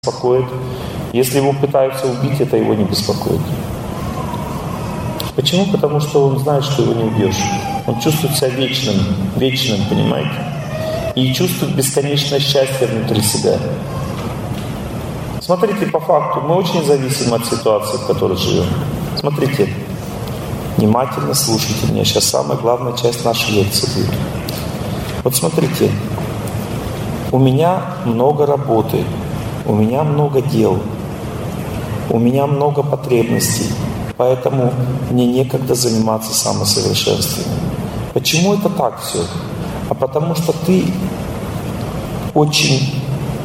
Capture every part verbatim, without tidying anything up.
беспокоит. Если его пытаются убить, это его не беспокоит. Почему? Потому что он знает, что его не убьешь. Он чувствует себя вечным, вечным, понимаете? И чувствует бесконечное счастье внутри себя. Смотрите, по факту, мы очень зависим от ситуации, в которой живем. Смотрите, внимательно слушайте меня. Сейчас самая главная часть нашей лекции будет. Вот смотрите, у меня много работы, у меня много дел, у меня много потребностей, поэтому мне некогда заниматься самосовершенствованием. Почему это так все? А потому что ты очень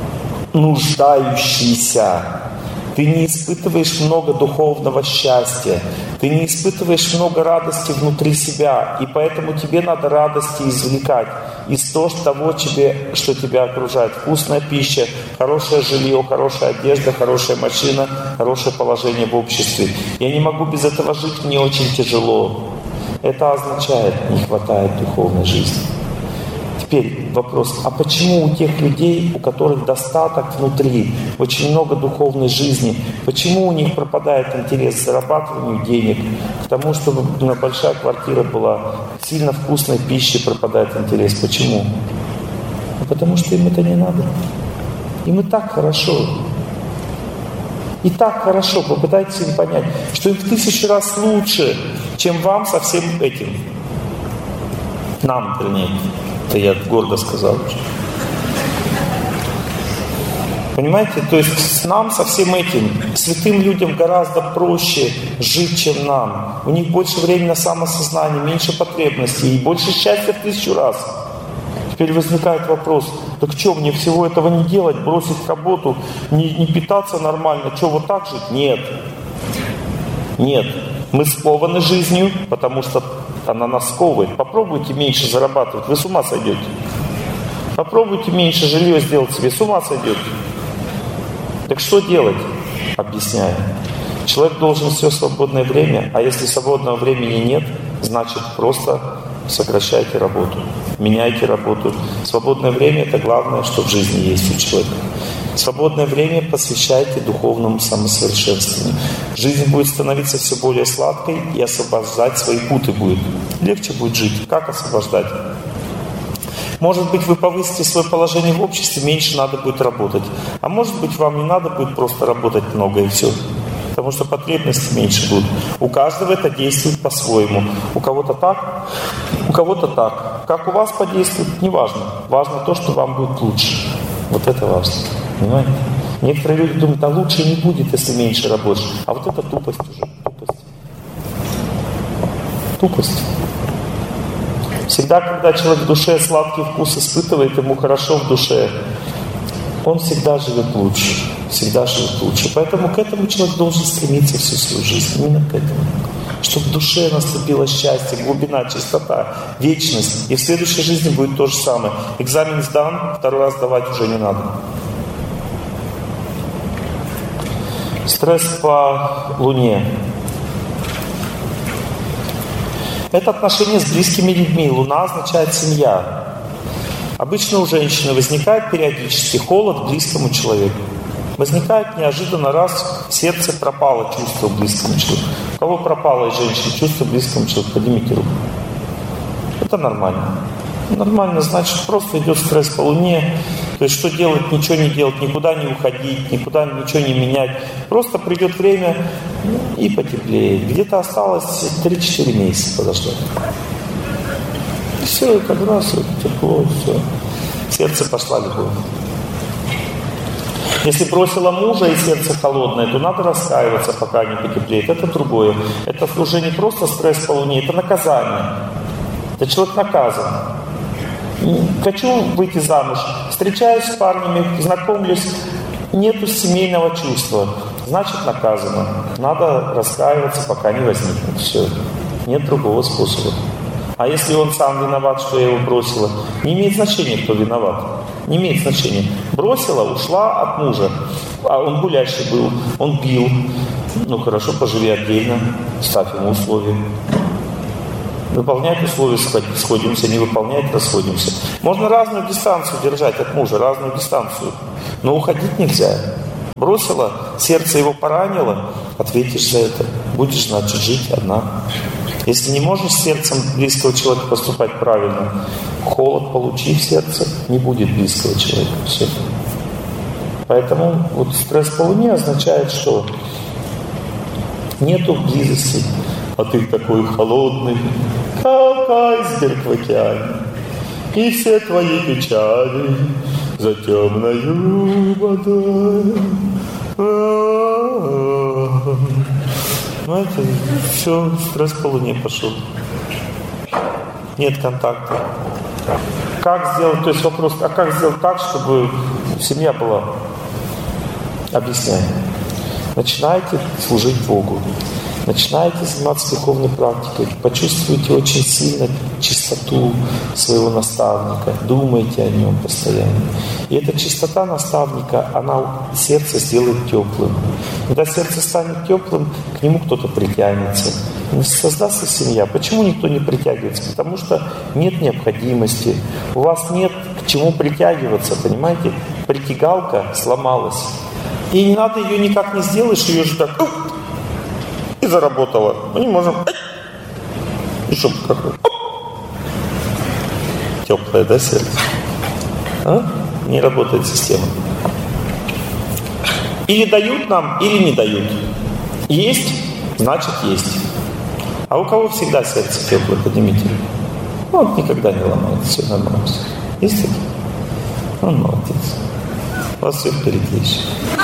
нуждающийся. Ты не испытываешь много духовного счастья, ты не испытываешь много радости внутри себя, и поэтому тебе надо радости извлекать из того, тебе, что тебя окружает. Вкусная пища, хорошее жилье, хорошая одежда, хорошая машина, хорошее положение в обществе. Я не могу без этого жить, мне очень тяжело. Это означает, не хватает духовной жизни. Теперь вопрос, а почему у тех людей, у которых достаток внутри, очень много духовной жизни, почему у них пропадает интерес к зарабатыванию денег, к тому, чтобы большая квартира была, сильно вкусной пищей пропадает интерес? Почему? Ну, потому что им это не надо. Им и так хорошо. И так хорошо. Попытайтесь им понять, что им в тысячу раз лучше, чем вам со всем этим. Нам, вернее. Это я гордо сказал. Понимаете? То есть нам со всем этим, святым людям гораздо проще жить, чем нам. У них больше времени на самосознание, меньше потребностей и больше счастья в тысячу раз. Теперь возникает вопрос, так что, мне всего этого не делать, бросить работу, не, не питаться нормально, что, вот так жить? Нет. Нет. Мы скованы жизнью, потому что она нас сковывает. Попробуйте меньше зарабатывать, вы с ума сойдете. Попробуйте меньше жилье сделать себе, с ума сойдете. Так что делать? Объясняю. Человек должен все свободное время, а если свободного времени нет, значит просто сокращайте работу, меняйте работу. Свободное время – это главное, что в жизни есть у человека. Свободное время посвящайте духовному самосовершенствованию. Жизнь будет становиться все более сладкой, и освобождать свои путы будет. Легче будет жить. Как освобождать? Может быть, вы повысите свое положение в обществе, меньше надо будет работать. А может быть, вам не надо будет просто работать много, и все. Потому что потребности меньше будут. У каждого это действует по-своему. У кого-то так, у кого-то так. Как у вас подействует, не важно. Важно то, что вам будет лучше. Вот это важно. Понимаете? Некоторые люди думают, а лучше не будет, если меньше работаешь. А вот это тупость уже. Тупость. Тупость. Всегда, когда человек в душе сладкий вкус испытывает, ему хорошо в душе, он всегда живет лучше. Всегда живет лучше. Поэтому к этому человек должен стремиться всю свою жизнь. Именно к этому. Чтобы в душе наступило счастье, глубина, чистота, вечность. И в следующей жизни будет то же самое. Экзамен сдан, второй раз давать уже не надо. Стресс по Луне. Это отношение с близкими людьми. Луна означает семья. Обычно у женщины возникает периодически холод к близкому человеку. Возникает неожиданно раз, в сердце пропало чувство к близкому человеку. У кого пропало из женщин чувство к близкому человеку? Поднимите руку. Это нормально. Нормально, значит, просто идет стресс по Луне. То есть, что делать, ничего не делать, никуда не уходить, никуда ничего не менять. Просто придет время и потеплеет. Где-то осталось три-четыре месяца подождать. И все, как раз вот, тепло, все. В сердце пошла любовь. Если бросила мужа и сердце холодное, то надо раскаиваться, пока не потеплеет. Это другое. Это уже не просто стресс по Луне, это наказание. Это человек наказан. Хочу выйти замуж, встречаюсь с парнями, знакомлюсь, нету семейного чувства, значит наказано. Надо раскаиваться, пока не возникнет. Все. Нет другого способа. А если он сам виноват, что я его бросила, не имеет значения, кто виноват. Не имеет значения. Бросила, ушла от мужа. А он гулящий был, он бил. Ну хорошо, поживи отдельно, ставь ему условия. Выполнять условия, сходимся, не выполнять, расходимся. Можно разную дистанцию держать от мужа, разную дистанцию. Но уходить нельзя. Бросила, сердце его поранило, ответишь за это. Будешь, значит, жить одна. Если не можешь с сердцем близкого человека поступать правильно, холод получи в сердце, не будет близкого человека. Все. Поэтому вот стресс по Луне означает, что нету близости, а ты такой холодный, как айсберг в океане, и все твои печали за темною водой. Знаете, все, стресс по Луне пошел. Нет контакта. Как сделать, то есть вопрос, а как сделать так, чтобы семья была? Объясняю. Начинайте служить Богу. Начинайте заниматься духовной практикой. Почувствуйте очень сильно чистоту своего наставника. Думайте о нем постоянно. И эта чистота наставника, она сердце сделает теплым. Когда сердце станет теплым, к нему кто-то притянется. Создастся семья. Почему никто не притягивается? Потому что нет необходимости. У вас нет к чему притягиваться, понимаете? Притягалка сломалась. И не надо ее никак не сделаешь, ее же так и заработала. Мы не можем. Еще какой. Теплое, да, сердце? А? Не работает система. Или дают нам, или не дают. Есть, значит есть. А у кого всегда сердце теплое, поднимите. Вот никогда не ломается, все нормально. Есть такие? Он молодец. У вас все впереди еще.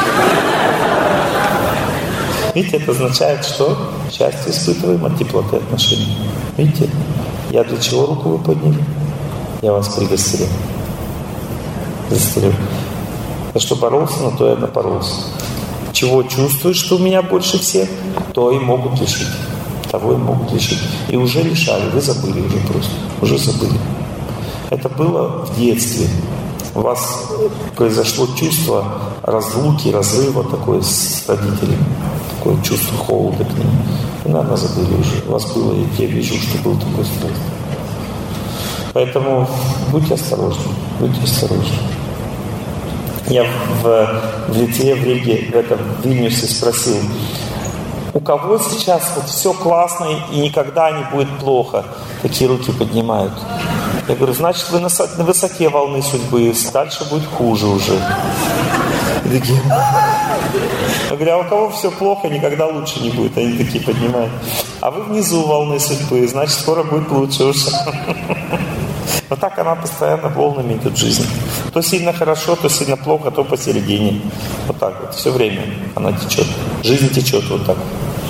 Видите, это означает, что счастье испытываем от теплоты отношений. Видите, я для чего руку вы подняли? Я вас пригостерил. Застерил. За что боролся, на то я напоролся. Чего чувствуешь, что у меня больше всех, то и могут лишить. Того и могут лишить. И уже лишали, вы забыли уже просто. Уже забыли. Это было в детстве. У вас произошло чувство разлуки, разрыва такое с родителями. Такое чувство холода к ним. И, наверное, забыли уже. У вас было, я вижу, что был такой стресс. Поэтому будьте осторожны. Будьте осторожны. Я в, в Литве, в Риге, в этом в Вильнюсе спросил, у кого сейчас вот все классно и никогда не будет плохо? Такие руки поднимают. Я говорю, значит, вы на, на высоте волны судьбы, дальше будет хуже уже. И такие, я говорю, а у кого все плохо, никогда лучше не будет? Они такие поднимают. А вы внизу волны судьбы, значит, скоро будет лучше уже. Вот так она постоянно волнами идет жизнь. То сильно хорошо, то сильно плохо, то посередине. Вот так вот, все время она течет. Жизнь течет вот так.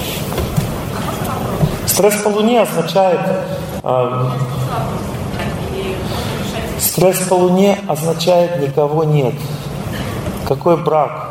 Стресс по Луне означает... Э, стресс по Луне означает никого нет. Какой брак?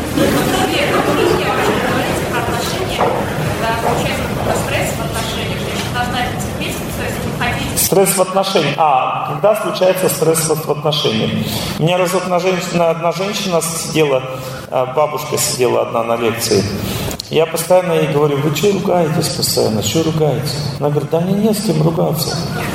Стресс в отношениях. А, когда случается стресс в отношениях? У меня разок одна женщина, одна женщина сидела, бабушка сидела одна на лекции. Я постоянно ей говорю, вы что ругаетесь постоянно? Что ругаетесь? Она говорит, да мне не с кем ругаться.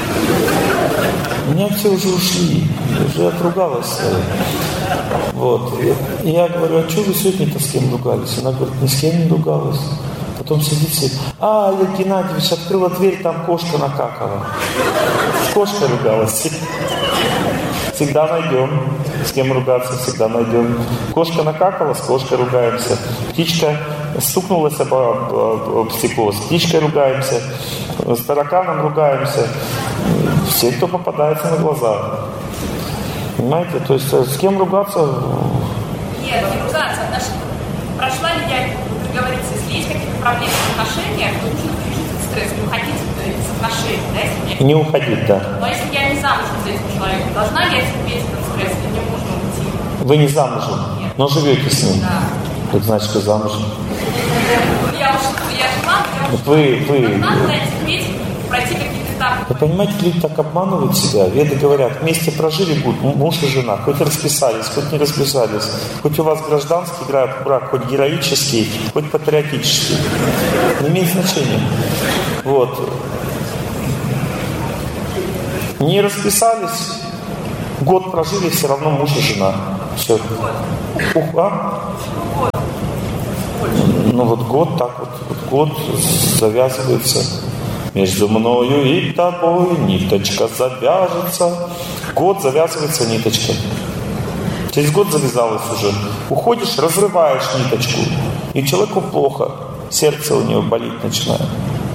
У меня все уже ушли, уже отругалась. Вот. И я говорю, а что вы сегодня-то с кем ругались? Она говорит, ни с кем не ругалась. Потом сидит все, а, Олег Геннадьевич, открыла дверь, там кошка накакала. С кошкой ругалась. Всегда найдем. С кем ругаться, всегда найдем. Кошка накакала, с кошкой ругаемся. Птичка стукнулась об, об, об, об стекло, с птичкой ругаемся. С тараканом ругаемся. Все, кто попадается на глаза. Понимаете? То есть с кем ругаться? Нет, не ругаться. Прошла ли я, вы говорите, если есть какие-то проблемы в отношениях, то нужно пережить этот стресс, не уходить из отношений, да? Если не уходить, да. Но если я не замужем за этим человеком, должна я терпеть этот стресс, или мне можно уйти? Вы не замужем, Нет. но живете с ним. Да. Это значит, что замужем. Я уж, я жила, я уж... Вы, вы... Надо терпеть, пройти какие-то этапы. Вы понимаете, люди так обманывают себя. Веды говорят, вместе прожили год, муж и жена, хоть расписались, хоть не расписались, хоть у вас гражданский брак, хоть героический, хоть патриотический. Не имеет значения. Вот. Не расписались, год прожили, все равно муж и жена. Все. Ух, а? Ну вот год так вот, вот год завязывается. Между мною и тобой ниточка завяжется. Год завязывается ниточка. Через год завязалась уже. Уходишь, разрываешь ниточку. И человеку плохо. Сердце у него болеть начинает.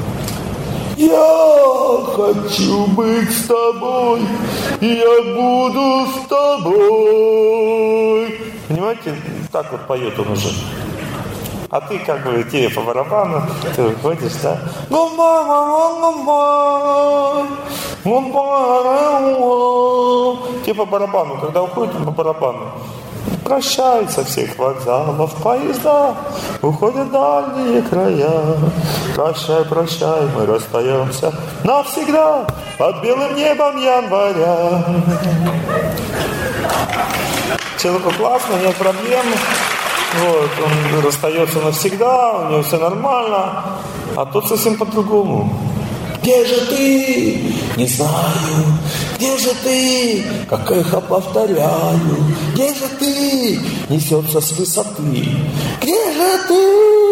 Я хочу быть с тобой, я буду с тобой. Понимаете, так вот поет он уже. А ты как бы, тебе по барабану, ты выходишь, да? Тебе по барабану, когда уходит, он по барабану. Прощай со всех вокзалов, поезда, уходят дальние края. Прощай, прощай, мы расстаемся навсегда под белым небом января. Человеку классно, нет проблем. Вот, он расстается навсегда, у него все нормально, а тот совсем по-другому. Где же ты? Не знаю. Где же ты? Как эхо повторяю. Где же ты? Несется с высоты. Где же ты?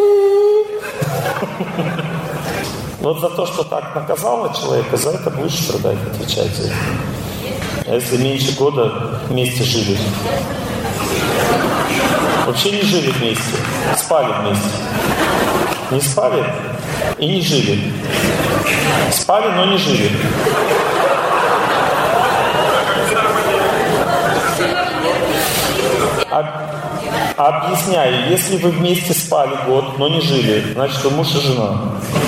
Вот за то, что так наказала человека, за это будешь страдать, отвечать за это. А если меньше года вместе жили? Вообще не жили вместе, спали вместе. Не спали и не жили. Спали, но не жили. Об... Объясняю, если вы вместе спали год, но не жили, значит, вы муж и жена.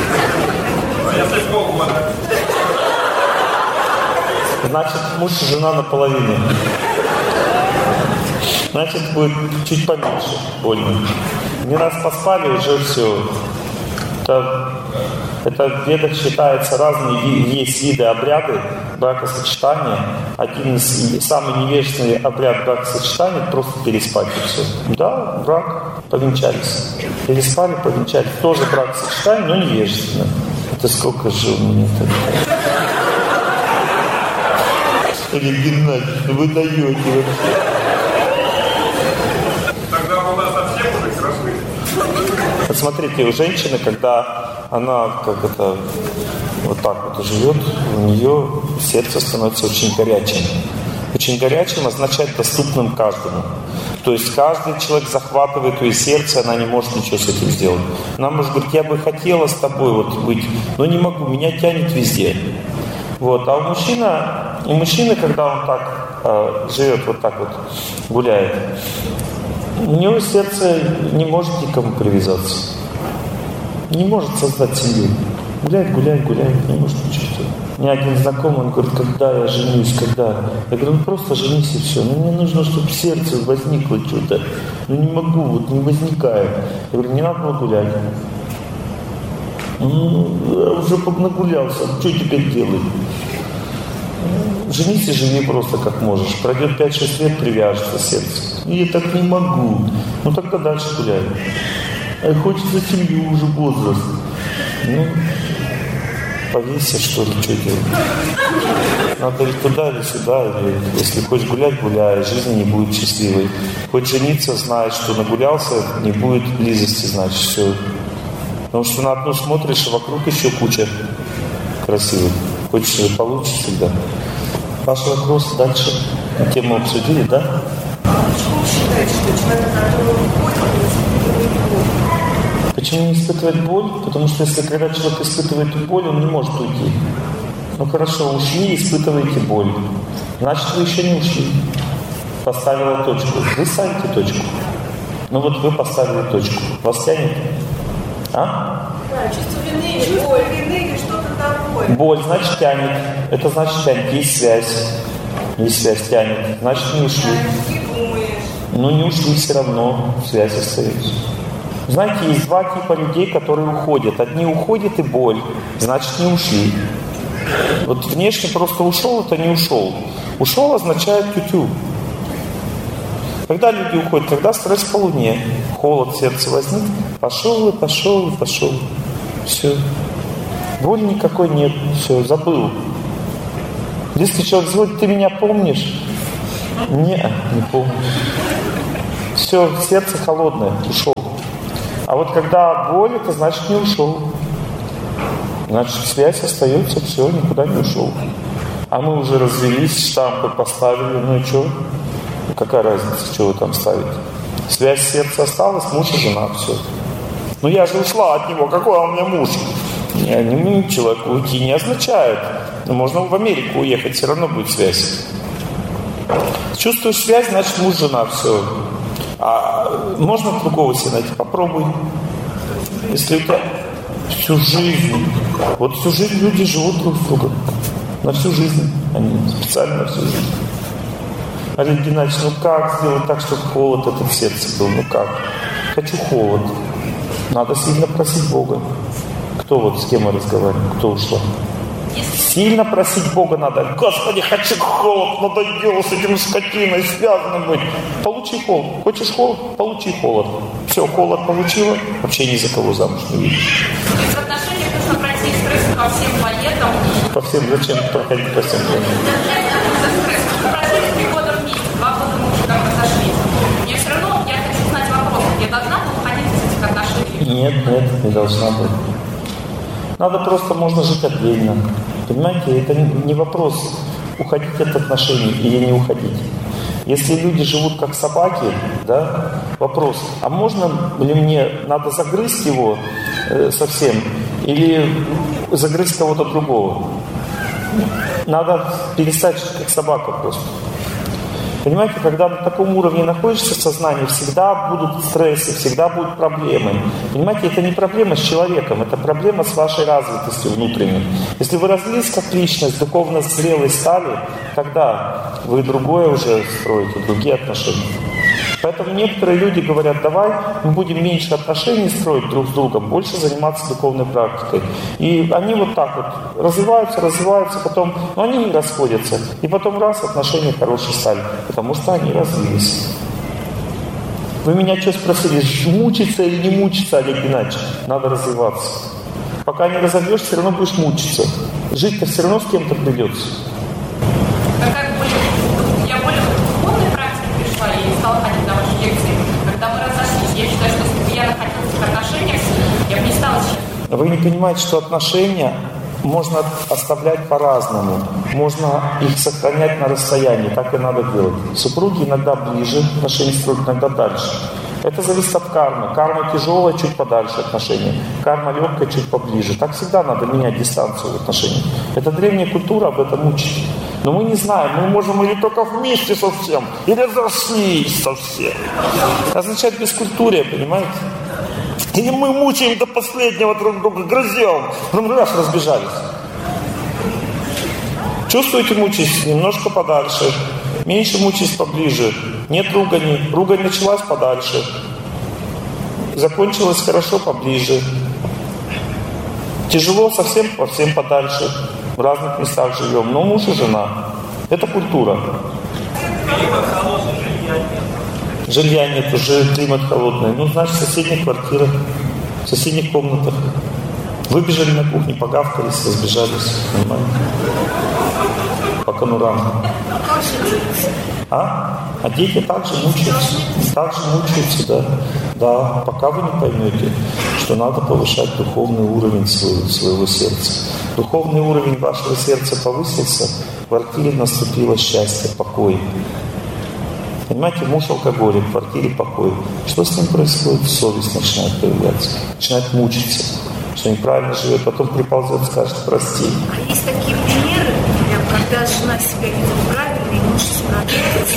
Значит, муж и жена наполовину. Значит, будет чуть поменьше больно. Не раз поспали, уже все. Это, это в ведах считается разные, есть виды обряды бракосочетания. Один из самый невежественный обряд бракосочетания — просто переспать и все. Да, брак, повенчались. Переспали, повенчались. Тоже бракосочетание, но невежественно. Это сколько жил мне тогда. Или Геннадий, вы даете вообще. Вот смотрите, у женщины, когда она как это вот так вот живет, у нее сердце становится очень горячим. Очень горячим означает доступным каждому. То есть каждый человек захватывает ее сердце, она не может ничего с этим сделать. Она может говорить: я бы хотела с тобой вот быть, но не могу, меня тянет везде. Вот. А у мужчины, у мужчины, когда он так э, живет, вот так вот гуляет, у него сердце не может никому привязаться. Не может создать семью. Гуляет, гуляет, гуляет, не может ничего сделать. Мне один знакомый, он говорит: когда я женюсь, когда? Я говорю: ну просто женись и все. Ну мне нужно, чтобы в сердце возникло что-то. Ну не могу, вот не возникает. Я говорю: не надо было гулять. Ну, я уже нагулялся, что теперь делать? Женись и живи просто как можешь. Пройдет пять-шесть лет, привяжется сердце. Я так не могу. Ну тогда дальше гуляй. А хочется семью, уже возраст. Ну, повесься, что ли, что делать? Надо или туда, или сюда. Или, если хочешь гулять, гуляй. Жизнь не будет счастливой. Хочешь жениться, знаешь, что нагулялся, не будет близости, значит, все. Потому что на одну смотришь, а вокруг еще куча красивых. Хочешь, или получится всегда. Ваш вопрос дальше. Тему обсудили, да? Почему вы считаете, что человек, который уходит, не испытывает боль? Почему не испытывать боль? Потому что если когда человек испытывает боль, он не может уйти. Ну хорошо, ушли, испытываете боль. Значит, вы еще не ушли. Поставила точку. Вы ставите точку. Ну вот вы поставили точку. Вас тянет? А? Да, чувство вины, или боль, вины или что-то такое. Боль, значит, тянет. Это значит, тянет. Есть связь. Есть связь, тянет. Значит, не ушли. Ну, не ушли все равно. Связь остается. Знаете, есть два типа людей, которые уходят. Одни уходят и боль. Значит, не ушли. Вот внешне просто ушел, это не ушел. Ушел означает тю-тю. Когда люди уходят, когда стресс по луне, холод в сердце возник, пошел и пошел и пошел. Все. Боли никакой нет. Все, забыл. Если человек звонит: ты меня помнишь? Не, не помню. Все, сердце холодное, ушел. А вот когда боль, это значит не ушел. Значит, связь остается, все, никуда не ушел. А мы уже развелись, штампы поставили, ну и что? Какая разница, что вы там ставите? Связь сердца осталась, муж и жена, все. Ну я же ушла от него, какой он мне муж? Не, не человек уйти не означает. Но можно в Америку уехать, все равно будет связь. Чувствуешь связь, значит муж, жена, все. А можно другого себе найти? Попробуй. Если у тебя всю жизнь, вот всю жизнь люди живут друг с другом. На всю жизнь. Они специально на всю жизнь. Олег Геннадьевич, ну как сделать так, чтобы холод этот в сердце был? Ну как? Хочу холод. Надо сильно просить Бога. Кто вот с кем мы разговариваем? Кто ушла? Сильно просить Бога надо. Господи, хочу холод, надоело с этим скотиной связано быть. Получи холод. Хочешь холод? Получи холод. Все, холод получила, вообще ни за кого замуж не видишь. В отношениях нужно пройти стресс по всем планетам. По всем, зачем проходить по всем планетам? Мы прожили три года вместе, два года мы уже там разошлись. Мне все равно, я хочу знать вопрос, я должна была уходить из этих отношений? Нет, нет, не должна быть. Надо просто, можно жить отдельно. Понимаете, это не вопрос, уходить от отношений или не уходить. Если люди живут как собаки, да, вопрос, а можно ли мне, надо загрызть его э, совсем или загрызть кого-то другого? Надо перестать жить как собака просто. Понимаете, когда на таком уровне находишься в сознании, всегда будут стрессы, всегда будут проблемы. Понимаете, это не проблема с человеком, это проблема с вашей развитостью внутренней. Если вы развились как личность, духовно зрелой стали, тогда вы другое уже строите, другие отношения. Поэтому некоторые люди говорят, давай мы будем меньше отношений строить друг с другом, больше заниматься духовной практикой. И они вот так вот развиваются, развиваются, потом, но они не расходятся. И потом раз, отношения хорошие стали, потому что они развились. Вы меня что спросили, мучиться или не мучиться, Олег Геннадьевич? Надо развиваться. Пока не разовьешься, все равно будешь мучиться. Жить-то все равно с кем-то придется. Я более в духовной практике пришла и стала ходить на ваши лекции. Когда мы разошлись, я считаю, что если бы я находилась в отношениях, я бы не стала сейчас. Вы не понимаете, что отношения можно оставлять по-разному. Можно их сохранять на расстоянии, так и надо делать. Супруги иногда ближе, отношения строят иногда дальше. Это зависит от кармы. Карма тяжелая, чуть подальше отношения. Карма легкая, чуть поближе. Так всегда надо менять дистанцию в отношениях. Это древняя культура об этом учит. Но мы не знаем, мы можем или только вместе совсем, или разошлись совсем. Это означает бескультурие, понимаете? Или мы мучаем до последнего друг друга, грызем, потом раз разбежались. Чувствуете, мучаетесь немножко подальше, меньше мучаетесь поближе. Нет ругани, ругань началась подальше, закончилась хорошо поближе. Тяжело совсем, совсем подальше. В разных местах живем, но муж и жена. Это культура. Климат холодный, жилья нет. Жилья нет, уже климат холодный. Ну, значит, в соседних квартирах, в соседних комнатах. Выбежали на кухню, погавкались, разбежались. Понимаете? По конурам. А? А дети также мучаются. Также мучаются, да. Да, пока вы не поймете, что надо повышать духовный уровень своего, своего сердца. Духовный уровень вашего сердца повысился, в квартире наступило счастье, покой. Понимаете, муж алкоголик, в квартире покой. Что с ним происходит? Совесть начинает появляться. Начинает мучиться, что неправильно живет. Потом приползет, скажет, прости. А есть такие примеры, когда жена себя ведет правильно, и муж справляется?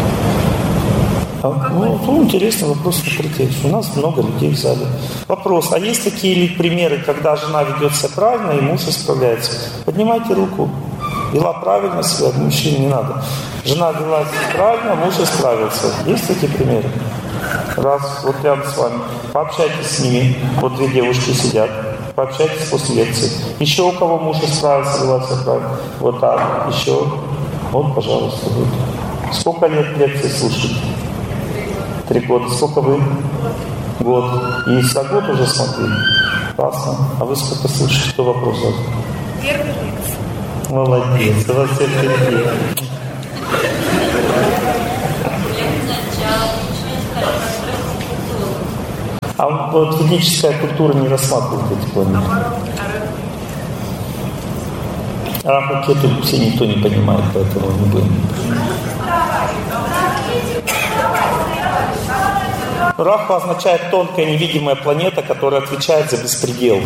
А, ну, ну, интересный вопрос, смотрите. У нас много людей в зале. Вопрос, а есть такие ли примеры, когда жена ведет себя правильно, и муж исправляется? Поднимайте руку. Вела правильно себя, мужчин не надо. Жена вела себя правильно, муж исправился. Есть такие примеры? Раз, вот рядом с вами. Пообщайтесь с ними. Вот две девушки сидят. Пообщайтесь после лекции. Еще у кого муж исправился, вела себя правильно? Вот так. Еще. Вот, пожалуйста. Вот. Сколько лет лекции слушаете? Три года. Сколько вы? Год. И за год уже смотрели? Классно. А вы сколько слушаете? Кто вопрос задал? Первый лекция. Молодец. У вас все впереди. А вот ведическая культура не рассматривает эти планеты. Раху Кету все никто не понимает, поэтому не будем. Раху означает тонкая невидимая планета, которая отвечает за беспредел.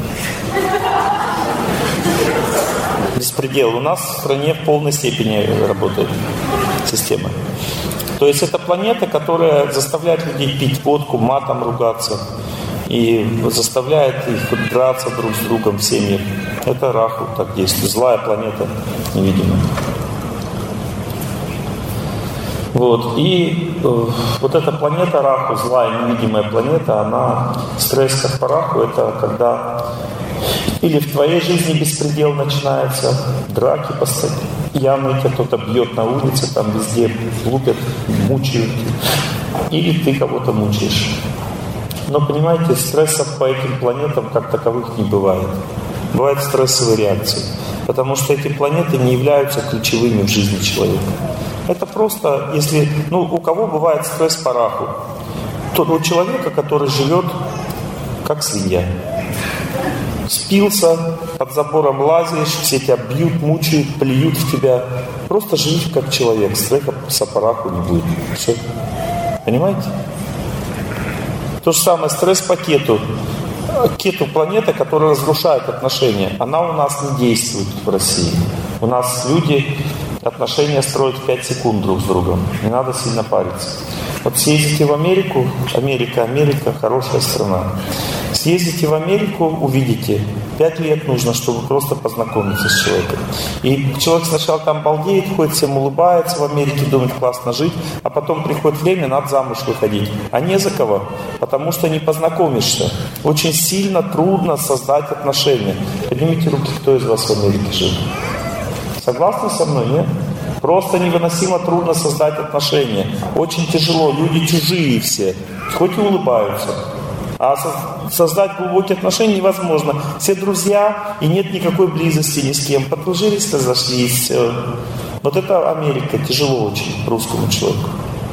Беспредел. У нас в стране в полной степени работает система. То есть это планета, которая заставляет людей пить водку, матом ругаться и заставляет их драться друг с другом в семьях. Это Раху так действует. Злая планета невидимая. Вот. И э, вот эта планета Раху, злая невидимая планета, она, стресс как по Раху, это когда или в твоей жизни беспредел начинается, драки постоянно, тебя кто-то бьет на улице, там везде лупят, мучают, или ты кого-то мучаешь. Но понимаете, стрессов по этим планетам как таковых не бывает. Бывают стрессовые реакции, потому что эти планеты не являются ключевыми в жизни человека. Это просто, если, ну, у кого бывает стресс по Раху, то у человека, который живет как свинья. Спился, под забором лазишь, все тебя бьют, мучают, плюют в тебя. Просто живи как человек, стресса по Раху не будет. Все. Понимаете? То же самое, стресс по Кету. Кету планета, которая разрушает отношения. Она у нас не действует в России. У нас люди отношения строят в пять секунд друг с другом. Не надо сильно париться. Вот съездите в Америку, Америка, Америка, хорошая страна. Съездите в Америку, увидите. Пять лет нужно, чтобы просто познакомиться с человеком. И человек сначала там балдеет, ходит, всем улыбается в Америке, думает, классно жить, а потом приходит время, надо замуж выходить. А не за кого, потому что не познакомишься. Очень сильно трудно создать отношения. Поднимите руки, кто из вас в Америке жил. Согласны со мной, нет? Просто невыносимо трудно создать отношения. Очень тяжело, люди чужие все, хоть и улыбаются. А создать глубокие отношения невозможно. Все друзья, и нет никакой близости ни с кем. Подружились, разошлись. Вот это Америка, тяжело очень русскому человеку.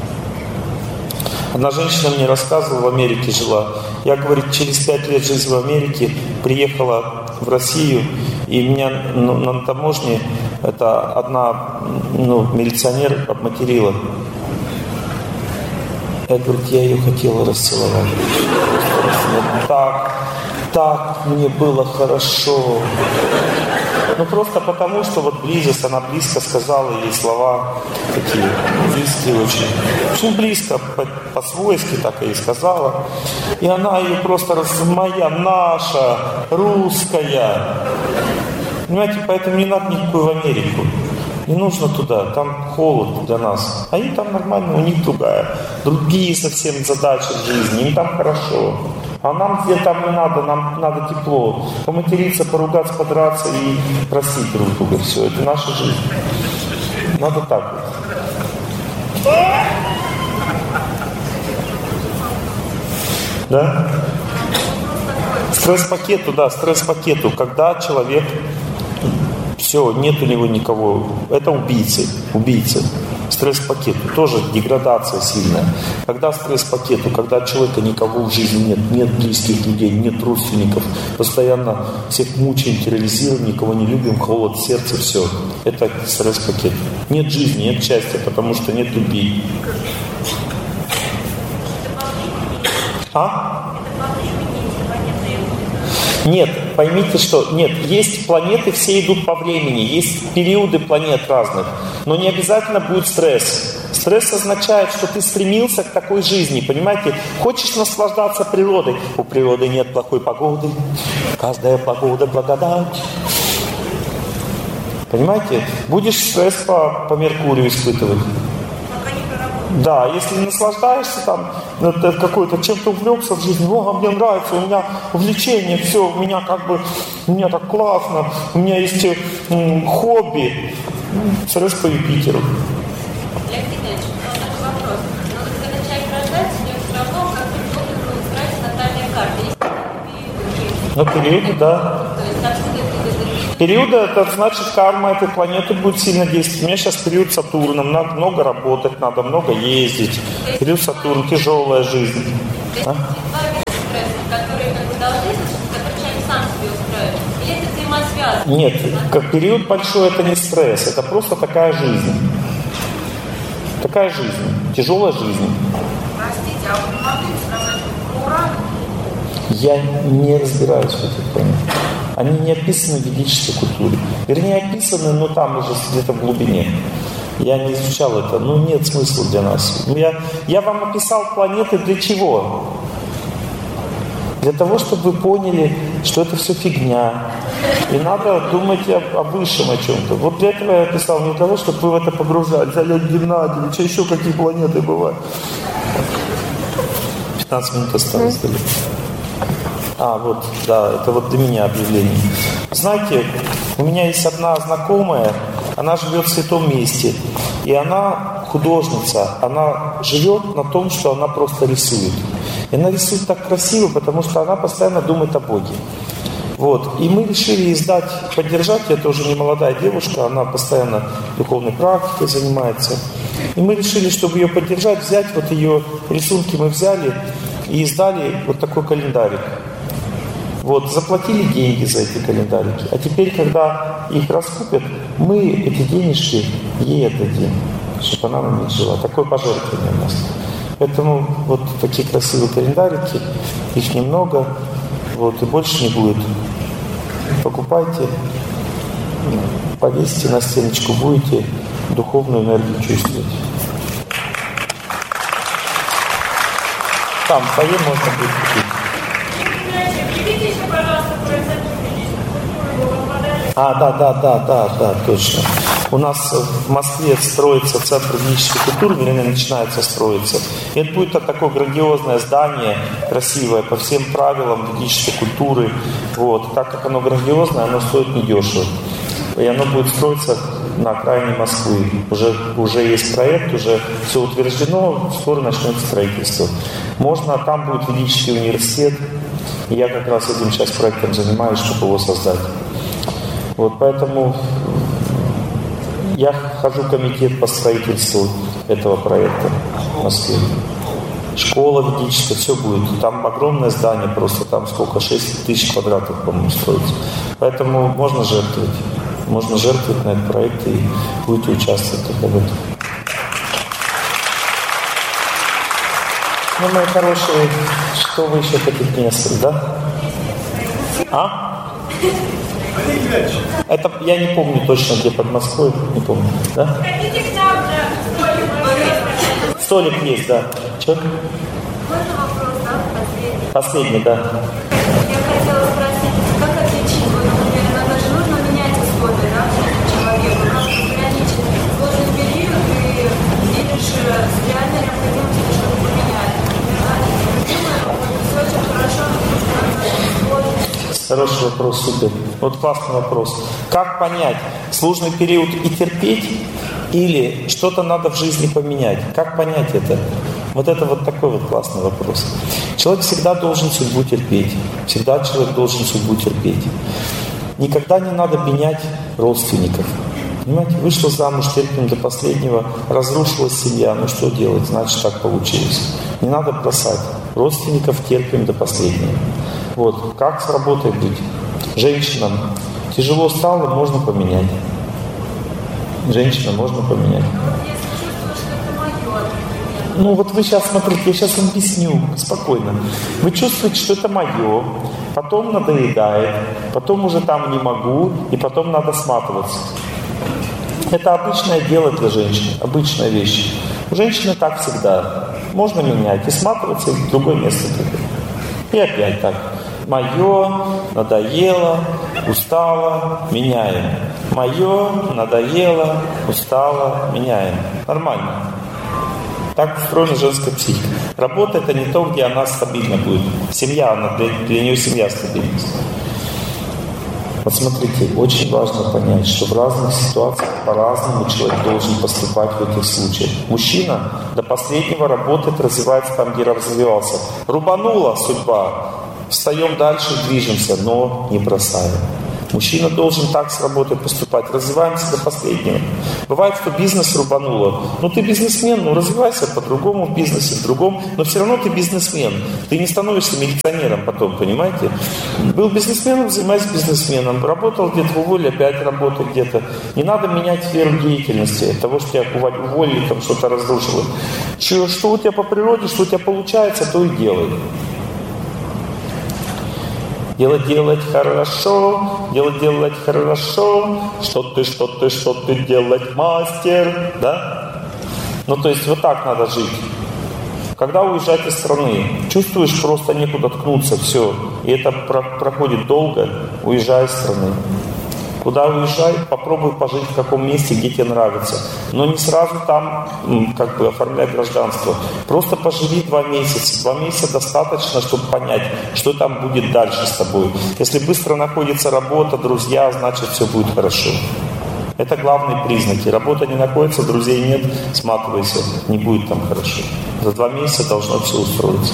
Одна женщина мне рассказывала, в Америке жила. Я, говорит, через пять лет жизни в Америке приехала в Россию, и меня ну, на таможне это одна ну, милиционер обматерила. Я, говорит, я ее хотела расцеловать. Так, так мне было хорошо. Ну просто потому, что вот близость, она близко сказала ей слова такие близкие очень. Очень близко, по- по-свойски так ей сказала. И она ее просто раз, моя, наша, русская. Понимаете, поэтому не надо никакую в Америку. Не нужно туда, там холод для нас. А им там нормально, у них другая. Другие совсем задачи в жизни, им там хорошо. А нам где там не надо, нам надо тепло. Поматериться, поругаться, подраться и просить друг друга. Все, это наша жизнь. Надо так вот. Да? Стресс-пакету, да, стресс-пакету. Когда человек... Все, нет у него никого. Это убийцы. Убийцы. Стресс-пакет. Тоже деградация сильная. Когда стресс-пакету, когда у человека никого в жизни нет, нет близких людей, нет родственников, постоянно всех мучаем, терроризируем, никого не любим, холод в сердце, все. Это стресс-пакет. Нет жизни, нет счастья, потому что нет любви. А? Нет, поймите, что нет, есть планеты, все идут по времени, есть периоды планет разных, но не обязательно будет стресс. Стресс означает, что ты стремился к такой жизни, понимаете? Хочешь наслаждаться природой, у природы нет плохой погоды, каждая погода благодать. Понимаете? Будешь стресс по, по Меркурию испытывать. Да, если наслаждаешься там, какой-то чем-то увлекся в жизни, о, мне нравится, у меня увлечение, все, у меня как бы, у меня так классно, у меня есть м, хобби, стресс по Юпитеру. Олег Евгеньевич, вот такой вопрос. Но вот когда человек рождается, у него все равно как-то долго устраивается натальная карта. На периоде, да. То есть откуда это? Периоды, это значит, карма этой планеты будет сильно действовать. У меня сейчас период Сатурна, надо много работать, надо много ездить. Период Сатурна, тяжелая жизнь. А? стрессов, которые как бы должны, которые человек сам себе устраивает? Или это взаимосвязано? Нет, как период большой это не стресс, это просто такая жизнь. Такая жизнь, тяжелая жизнь. Простите, а вы не могли сказать про уран? Я не разбираюсь в этих понятиях. Они не описаны в ведической культуре. Вернее, описаны, но там уже где-то в глубине. Я не изучал это, ну нет смысла для нас. Я, я вам описал планеты для чего? Для того, чтобы вы поняли, что это все фигня. И надо думать о, о высшем о чем-то. Вот для этого я описал, не для того, чтобы вы в это погружались. Олег Геннадьевич, а еще какие планеты бывают? пятнадцать минут осталось. А, вот, да, это вот для меня объявление. Знаете, у меня есть одна знакомая, она живет в святом месте, и она художница, она живет на том, что она просто рисует. И она рисует так красиво, потому что она постоянно думает о Боге. Вот, и мы решили издать, поддержать, это уже не молодая девушка, она постоянно духовной практикой занимается. И мы решили, чтобы ее поддержать, взять вот ее рисунки мы взяли и издали вот такой календарик. Вот, заплатили деньги за эти календарики. А теперь, когда их раскупят, мы эти денежки ей отдадим, чтобы она на них жила. Такое пожертвование у нас. Поэтому вот такие красивые календарики, их немного, вот, и больше не будет. Покупайте, повесьте на стеночку, будете духовную энергию чувствовать. Там, в фойе можно будет купить. А, да, да, да, да, да, точно. У нас в Москве строится центр ведической культуры, вернее, начинается строиться. И это будет такое грандиозное здание, красивое, по всем правилам ведической культуры. Вот. Так как оно грандиозное, оно стоит недешево. И оно будет строиться на окраине Москвы. Уже, уже есть проект, уже все утверждено, скоро начнется строительство. Можно, там будет ведический университет. И я как раз этим сейчас проектом занимаюсь, чтобы его создать. Вот, поэтому я хожу в комитет по строительству этого проекта в Москве. Школа ведическая, все будет. Там огромное здание, просто там сколько, шесть тысяч квадратов, по-моему, строится. Поэтому можно жертвовать. Можно жертвовать на этот проект и будете участвовать только в этом. Ну, мои хорошие, что вы еще хотите мне сказать, да? А? Это я не помню точно, где под Москвой, не помню, да? Столик есть, да. Че? Можно вопрос, да, последний? Последний, да. Я хотела спросить, как отличить, вот, например, иногда же нужно менять условия, да, человеку, у нас периодически сложный период, и видишь с реальной необходимостью, чтобы поменять. Все очень хорошо, Хороший вопрос, супер. Вот классный вопрос. Как понять, сложный период и терпеть, или что-то надо в жизни поменять? Как понять это? Вот это вот такой вот классный вопрос. Человек всегда должен судьбу терпеть. Всегда человек должен судьбу терпеть. Никогда не надо менять родственников. Понимаете, вышла замуж, терпим до последнего, разрушилась семья, ну что делать, значит так получилось. Не надо бросать. Родственников терпим до последнего. Вот, как с работой быть? Женщинам тяжело стало, можно поменять. Женщинам можно поменять. Ну вот вы сейчас смотрите, я сейчас вам объясню спокойно. Вы чувствуете, что это мое, потом надоедает, потом уже там не могу, и потом надо сматываться. Это обычное дело для женщин, обычная вещь. У женщины так всегда. Можно менять и сматываться, и в другое место. И опять так. Мое, надоело, устало, меняем. Мое, надоело, устало, меняем. Нормально. Так устроена женская психика. Работа — это не то, где она стабильно будет. Семья, она, для, для нее семья стабильность. Вот смотрите, очень важно понять, что в разных ситуациях по-разному человек должен поступать в этих случаях. Мужчина до последнего работает, развивается там, где развивался. Рубанула судьба, встаем дальше, движемся, но не бросаем. Мужчина должен так с работой поступать. Развиваемся до последнего. Бывает, что бизнес рубануло. Ну ты бизнесмен, ну развивайся по-другому в бизнесе, в другом. Но все равно ты бизнесмен. Ты не становишься милиционером потом, понимаете? Был бизнесменом, занимайся бизнесменом. Работал где-то в уволе, опять работай где-то. Не надо менять сферу деятельности. От того, что тебя уволили, там что-то разрушило. Что, что у тебя по природе, что у тебя получается, то и делай. Делать, делать хорошо, делать, делать хорошо, что ты, что ты, что ты делать, мастер, да? Ну, то есть вот так надо жить. Когда уезжать из страны, чувствуешь, просто некуда ткнуться, все. И это про- проходит долго, уезжай из страны. Куда уезжай, попробуй пожить в каком месте, где тебе нравится. Но не сразу там как бы оформляй гражданство. Просто поживи два месяца. Два месяца достаточно, чтобы понять, что там будет дальше с тобой. Если быстро находится работа, друзья, значит все будет хорошо. Это главные признаки. Работа не находится, друзей нет, сматывайся, не будет там хорошо. За два месяца должно все устроиться.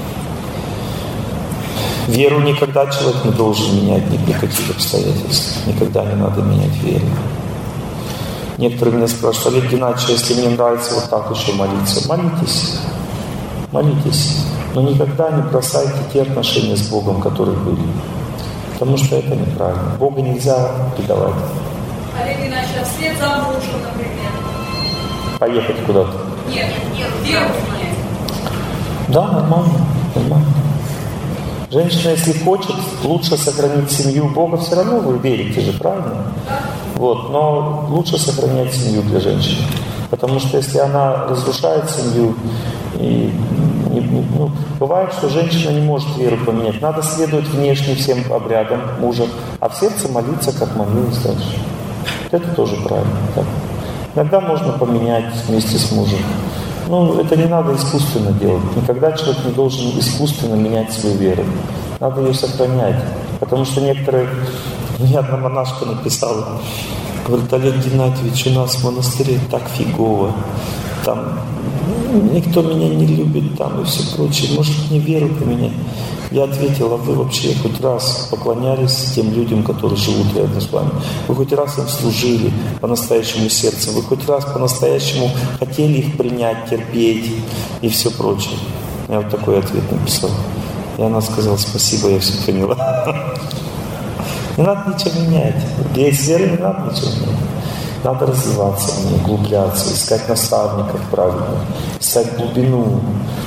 Веру никогда человек не должен менять ни при каких обстоятельствах. Никогда не надо менять веру. Некоторые меня спрашивают: Олег Геннадьевич, если мне нравится вот так еще молиться, молитесь. Молитесь. Но никогда не бросайте те отношения с Богом, которые были. Потому что это неправильно. Бога нельзя предавать. Олег Геннадьевич, а вслед за мужем, например? Поехать куда-то. Нет, нет, веру менять. Да, нормально. Нормально. Женщина, если хочет, лучше сохранить семью. Бога все равно вы верите же, правильно? Вот, но лучше сохранять семью для женщины. Потому что если она разрушает семью, и, не, не, ну, бывает, что женщина не может веру поменять. Надо следовать внешне всем обрядам мужа, а в сердце молиться, как молилась дальше. Это тоже правильно. Так. Иногда можно поменять вместе с мужем. Ну, это не надо искусственно делать. Никогда человек не должен искусственно менять свою веру. Надо ее сохранять. Потому что некоторые... Мне одна монашка написала, говорит: Олег Геннадьевич, у нас в монастыре так фигово. Там никто меня не любит, там и все прочее. Может, мне веру поменять? Я ответил: а вы вообще хоть раз поклонялись тем людям, которые живут рядом с вами? Вы хоть раз им служили по-настоящему сердцем? Вы хоть раз по-настоящему хотели их принять, терпеть и все прочее? Я вот такой ответ написал. И она сказала: спасибо, я все поняла. Не надо ничего менять. Есть вера, не надо ничего менять. Надо развиваться в ней, углубляться, искать наставников правильных, искать глубину.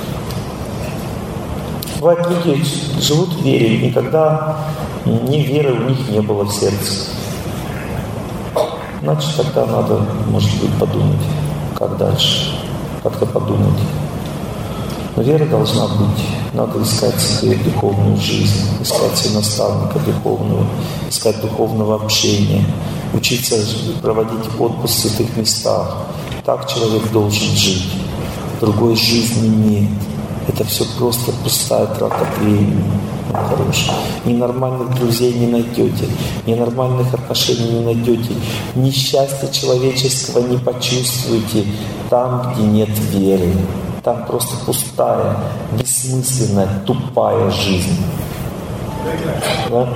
Бывает, люди живут в вере, и никогда ни веры у них не было в сердце. Значит, тогда надо, может быть, подумать, как дальше, как-то подумать. Но вера должна быть. Надо искать себе духовную жизнь, искать себе наставника духовного, искать духовного общения, учиться проводить отпуск в святых местах. Так человек должен жить. Другой жизни нет. Это все просто пустая трата времени. Хороший. Ненормальных друзей не найдете, ненормальных отношений не найдете, ни счастья человеческого не почувствуете там, где нет веры. Там просто пустая, бессмысленная, тупая жизнь. Да?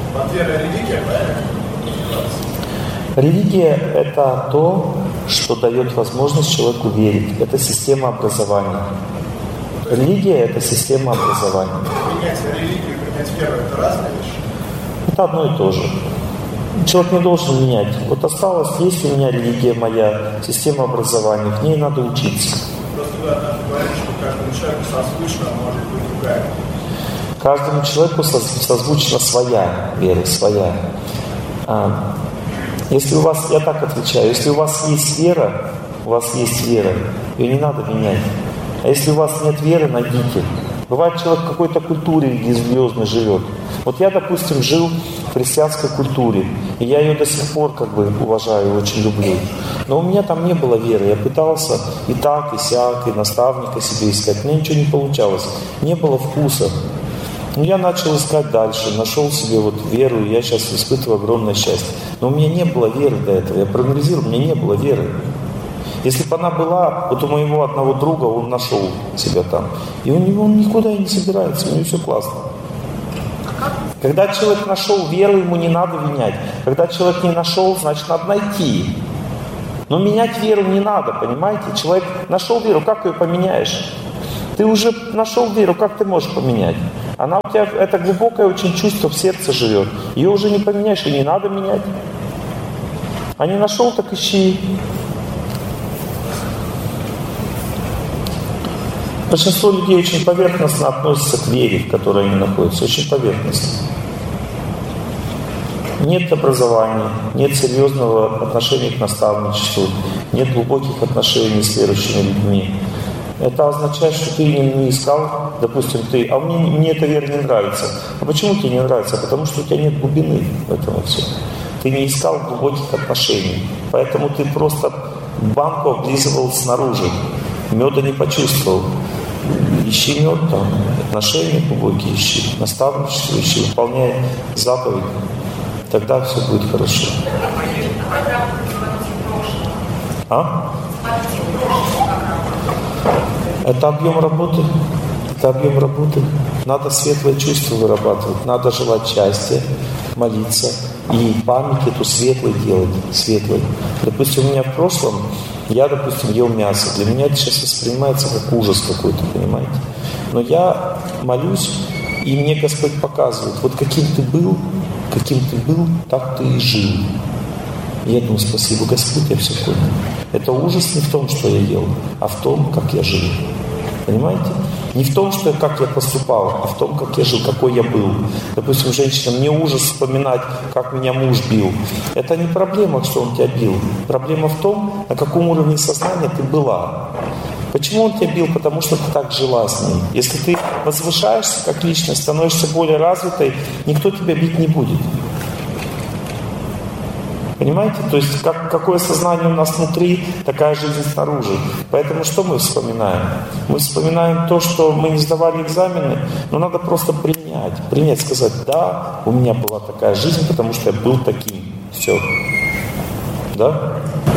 Религия – это то, что дает возможность человеку верить. Это система образования. Религия – это система образования. Принять религию, принять веру – это разные вещи? Это одно и то же. Человек не должен менять. Вот осталось, есть у меня религия моя, система образования, в ней надо учиться. Просто вы однажды говорили, что каждому человеку созвучно может быть другая. Каждому человеку созвучна своя вера, своя. А, если у вас, я так отвечаю, если у вас есть вера, у вас есть вера, ее не надо менять. А если у вас нет веры, найдите. Бывает, человек в какой-то культуре религиозной живет. Вот я, допустим, жил в христианской культуре, и я ее до сих пор как бы уважаю, очень люблю. Но у меня там не было веры. Я пытался и так, и сяк, и наставника себе искать. У меня ничего не получалось. Не было вкуса. Но я начал искать дальше, нашел себе вот веру, и я сейчас испытываю огромное счастье. Но у меня не было веры до этого. Я проанализировал, у меня не было веры. Если бы она была, вот у моего одного друга, он нашел себя там. И у него он никуда и не собирается, у него все классно. Когда человек нашел веру, ему не надо менять. Когда человек не нашел, значит, надо найти. Но менять веру не надо, понимаете? Человек нашел веру, как ее поменяешь? Ты уже нашел веру, как ты можешь поменять? Она у тебя, это глубокое очень чувство в сердце живет. Ее уже не поменяешь, и не надо менять. А не нашел, так ищи. Большинство людей очень поверхностно относятся к вере, в которой они находятся. Очень поверхностно. Нет образования, нет серьезного отношения к наставничеству, нет глубоких отношений с верующими людьми. Это означает, что ты не искал, допустим, ты, а мне, мне эта вера не нравится. А почему тебе не нравится? Потому что у тебя нет глубины в этом все. Ты не искал глубоких отношений. Поэтому ты просто банку облизывал снаружи. Меда не почувствовал. Ищи мед там, отношения глубокие ищи, наставничество ищи, выполняй заповедь. Тогда все будет хорошо. А? Это объем работы. Это объем работы. Надо светлое чувство вырабатывать. Надо желать счастья, молиться. И память эту светлой делать. Светлой. Допустим, у меня в прошлом, я, допустим, ел мясо. Для меня это сейчас воспринимается как ужас какой-то, понимаете? Но я молюсь, и мне Господь показывает, вот каким ты был, каким ты был, так ты и жил. И я думаю, спасибо, Господь, я все понял. Это ужас не в том, что я ел, а в том, как я жил. Понимаете? Не в том, что как я поступал, а в том, как я жил, какой я был. Допустим, женщина, мне ужас вспоминать, как меня муж бил. Это не проблема, что он тебя бил. Проблема в том, на каком уровне сознания ты была. Почему он тебя бил? Потому что ты так жила с ним. Если ты возвышаешься как личность, становишься более развитой, никто тебя бить не будет. Понимаете? То есть, как, какое сознание у нас внутри, такая жизнь снаружи. Поэтому что мы вспоминаем? Мы вспоминаем то, что мы не сдавали экзамены, но надо просто принять. Принять, сказать, да, у меня была такая жизнь, потому что я был таким. Все. Да?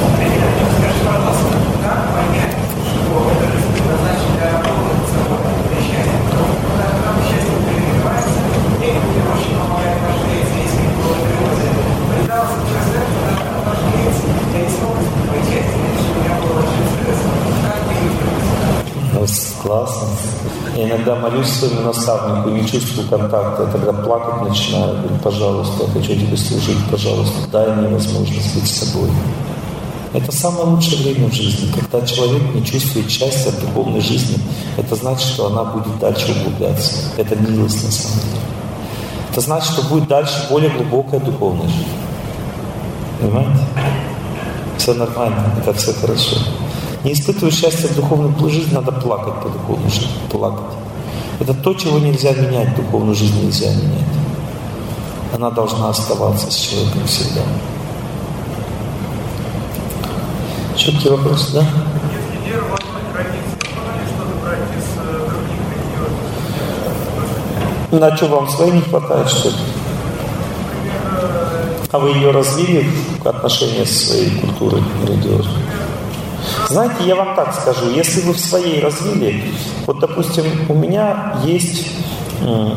Классно. Я иногда молюсь своему наставнику, не чувствую контакта, я тогда плакать начинаю. Говорю, пожалуйста, я хочу тебе служить, пожалуйста, дай мне возможность быть с тобой. Это самое лучшее время в жизни. Когда человек не чувствует счастья от духовной жизни, это значит, что она будет дальше углубляться. Это милость на самом деле. Это значит, что будет дальше более глубокая духовная жизнь. Понимаете? Все нормально, это все хорошо. Не испытывая счастья в духовной жизни, надо плакать по духовной жизни. Плакать. Это то, чего нельзя менять, духовную жизнь нельзя менять. Она должна оставаться с человеком всегда. Еще какие вопросы, да? Если вера в одной традиции, можно ли что-то брать из других религиозных? На что, вам своей не хватает, что ли? А вы ее развили в отношении со своей культурой религиозной? Знаете, я вам так скажу, если вы в своей развили, вот, допустим, у меня есть м,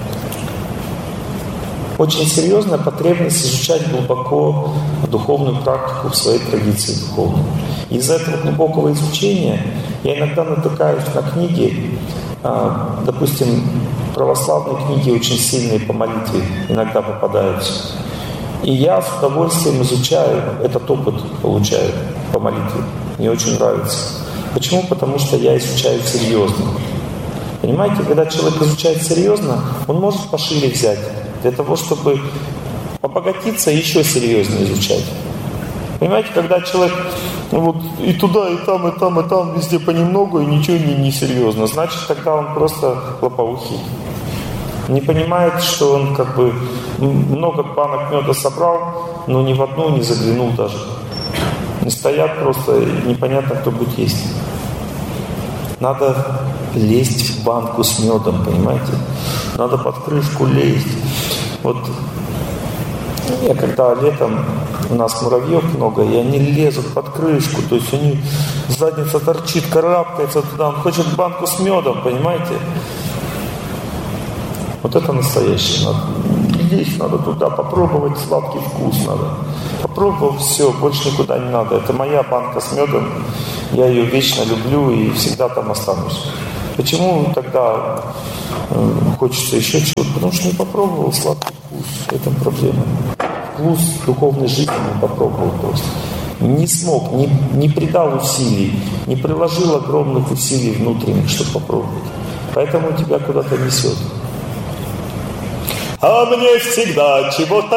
очень серьезная потребность изучать глубоко духовную практику в своей традиции духовной. Из-за этого глубокого изучения я иногда натыкаюсь на книги, а, допустим, православные книги очень сильные по молитве иногда попадаются. И я с удовольствием изучаю, этот опыт получаю по молитве. Мне очень нравится. Почему? Потому что я изучаю серьезно. Понимаете, когда человек изучает серьезно, он может пошире взять. Для того, чтобы обогатиться, еще серьезнее изучать. Понимаете, когда человек вот и туда, и там, и там, и там, везде понемногу, и ничего не, не серьезно, значит, тогда он просто лопоухий. Не понимает, что он как бы много банок меда собрал, но ни в одну не заглянул даже. Не стоят просто, непонятно, кто будет есть. Надо лезть в банку с медом, понимаете? Надо под крышку лезть. Вот я когда летом, у нас муравьев много, и они лезут под крышку, то есть они, задница торчит, карабкается туда, он хочет банку с медом, понимаете? Вот это настоящее. Надо, есть надо туда, попробовать сладкий вкус надо. Попробовал, все, больше никуда не надо. Это моя банка с медом. Я ее вечно люблю и всегда там останусь. Почему тогда э, хочется еще чего-то? Потому что не попробовал сладкий вкус. В этом проблема. Вкус духовной жизни не попробовал просто. Не смог, не, не придал усилий, не приложил огромных усилий внутренних, чтобы попробовать. Поэтому тебя куда-то несет. А мне всегда чего-то